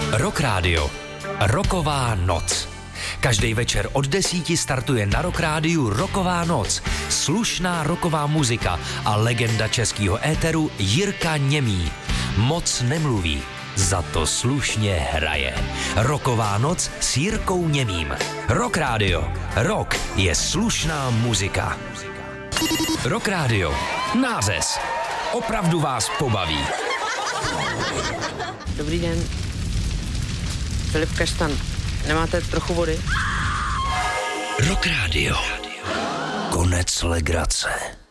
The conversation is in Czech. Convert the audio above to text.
Rock Radio. Rocková noc. Každý večer od 10 startuje na Rock Rádiu Rocková noc. Slušná rocková muzika a legenda českého éteru Jirka Němý. Moc nemluví, za to slušně hraje. Rocková noc s Jirkou Němým. Rock Radio. Rock je slušná muzika. Rock Radio. Nářez. Opravdu vás pobaví. Dobrý den. Filip Kaštan. Nemáte trochu vody? Rock Radio. Konec legrace.